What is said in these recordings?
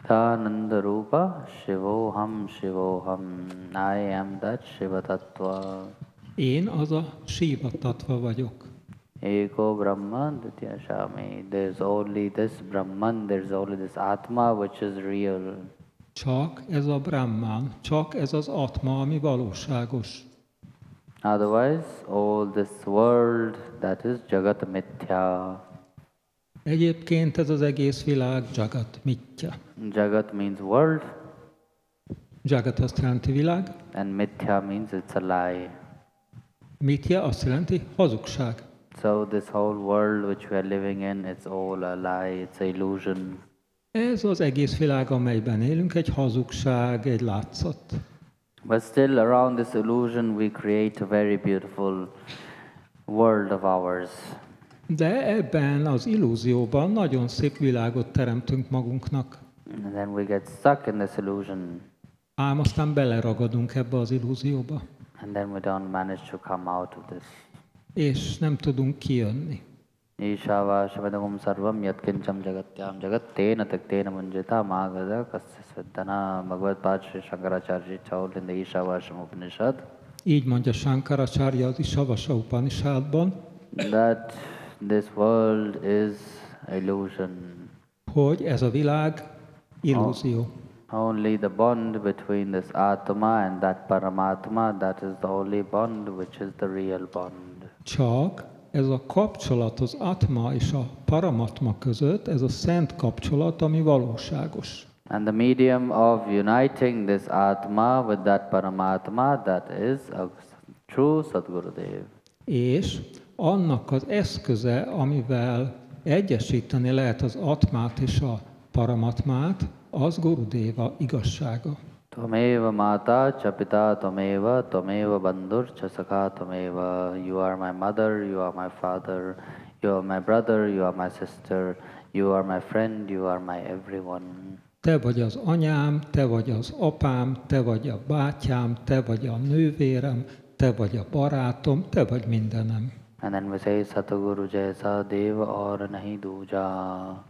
Chidananda Rupa Shivoham. I am that Shiva Tattva. Én az a Shiva Tattva vagyok. Eko Brahman Dityashami. There's only this Brahman, there's only this Atma which is real. Csak ez a Brahman, csak ez az Atma, ami valóságos. Otherwise, all this world, that is Jagat Mithya. Egyébként ez az egész világ Jagat Mithya. Jagat means world, Jagat azt jelenti világ, and Mithya means it's a lie. Mithya azt jelenti hazugság. So this whole world which we are living in, it's all a lie, it's an illusion. Ez az egész világ, amelyben élünk, egy hazugság, egy látszat. But still around this illusion we create a very beautiful world of ours. De ebben az illúzióban nagyon szép világot teremtünk magunknak. And then we get stuck in this illusion. Ám aztán beleragadunk ebbe az illúzióba. And then we don't manage to come out of this. És nem tudunk kijönni. Ishava Shavadagum Sarvam Yatkincham Jagatyam Jagat Tena Taktena Manjita Magada Kasya Sveddana Bhagavad Pad Sri Shankaracharya told in the Ishavasam Upanishad. Így mondja Shankaracharya az Ishavasa Upanishadban, That this world is illusion. hogy ez a világ illúzió. Only the bond between this Atma and that Paramatma, that is the only bond which is the real bond. Csak ez a kapcsolat az Atma és a Paramatma között, ez a szent kapcsolat, ami valóságos. And the medium of uniting this Atma with that Paramatma, that is a true Sadgurudev. És annak az eszköze, amivel egyesíteni lehet az Atmát és a Paramatmát, az Gurudeva igazsága. Tvameva mata chapita tvameva bandhur chasakha tvameva. You are my mother, you are my father, you are my brother, you are my sister, you are my friend, you are my everyone. Te vagy az anyám, te vagy az apám, te vagy a bátyám, te vagy a nővérem, te vagy a barátom, te vagy mindenem. And then we say Satguru Jaisa Deva or Nahi Duja.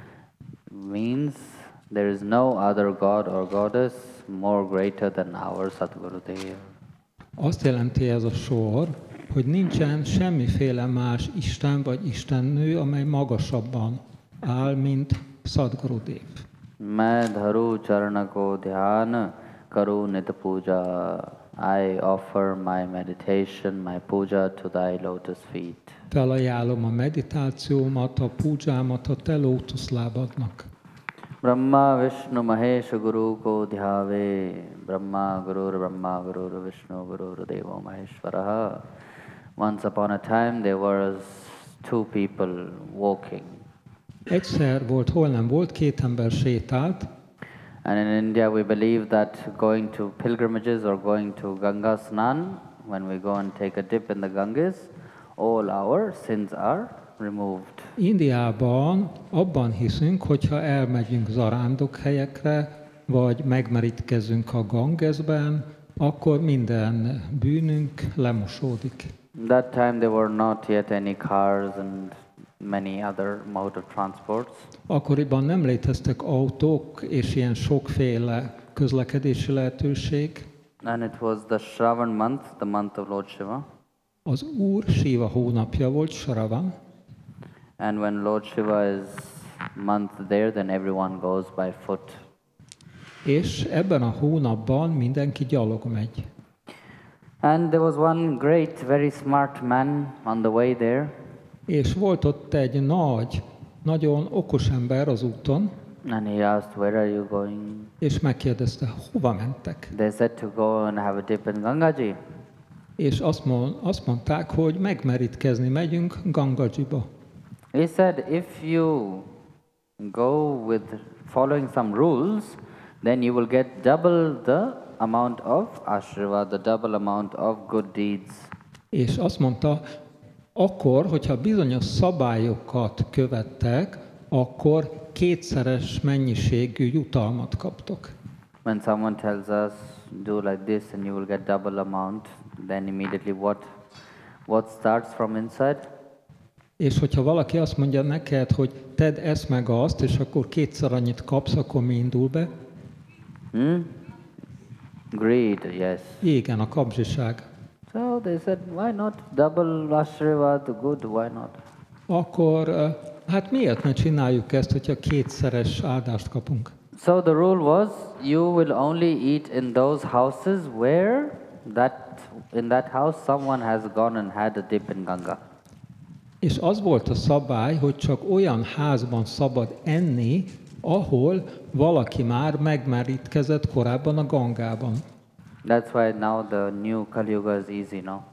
Means there is no other god or goddess more greater than our Satguru Dev. Azt jelenti ez a sor, hogy nincsen semmiféle más Isten vagy Istennő, amely magasabban áll, mint Sadgurudev. Main dharu charana ko dhyan karu nit puja. I offer my meditation, my puja to thy lotus feet. Felajánlom a meditációmat, a púdzsámat a te lótuszlábadnak. Brahma Vishnu Mahesh Guru ko dhyave. Brahma Gurur Vishnu Gurur Devo Maheshwaraha. Once upon a time there was two people walking. Egyszer volt, hol nem volt, két ember sétált, And in India we believe that going to pilgrimages or going to Ganga Snan, when we go and take a dip in the Ganges, all our sins are removed. Indiában abban hiszünk, hogyha elmegyünk zarándok helyekre, vagy megmerítkezünk a Gangesben, akkor minden bűnünk lemosódik. That time there were not yet any cars and many other mode of transports. Akkoriban nem léteztek autók és ilyen sokféle közlekedési lehetőség. And it was the Shravan month, the month of Lord Shiva. Az Úr Shiva hónapja volt, Shravan, And when Lord Shiva is month there, then everyone goes by foot. és ebben a hónapban mindenki gyalog megy. And there was one great, very smart man on the way there. És volt ott egy nagy, nagyon okos ember az úton, And he asked, where are you going? és megkérdezte, hova mentek? They said to go and have a dip in Gangaji. És azt mondták, hogy megmerítkezni megyünk Gangajiba. He said, if you go with following some rules, then you will get double the amount of ashirvad, the double amount of good deeds. És azt mondta, akkor, hogyha bizonyos szabályokat követtek, akkor kétszeres mennyiségű jutalmat kaptok. When someone tells us, do like this and you will get double amount, then immediately what starts from inside? És hogyha valaki azt mondja neked, hogy tedd ezt meg azt, és akkor kétszer annyit kapsz, akkor mi indul be? Greed, yes. Igen, a kapzsiság. So they said, why not double Ashrivad, good, why not? Akkor hát miért ne csináljuk ezt, hogyha kétszeres áldást kapunk? So the rule was, you will only eat in those houses where in that house someone has gone and had a dip in Ganga. És az volt a szabály, hogy csak olyan házban szabad enni, ahol valaki már megmerítkezett korábban a Gangában. That's why now the new Kali Yuga is easy, no?